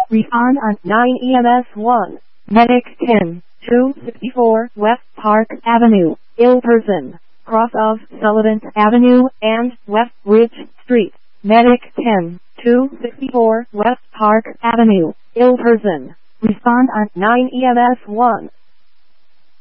Respond on 9 EMS 1. Medic 10, 264 West Park Avenue, ill person, cross of Sullivan Avenue and West Ridge Street. Medic 10, 264 West Park Avenue, ill person. Respond on 9 EMS 1.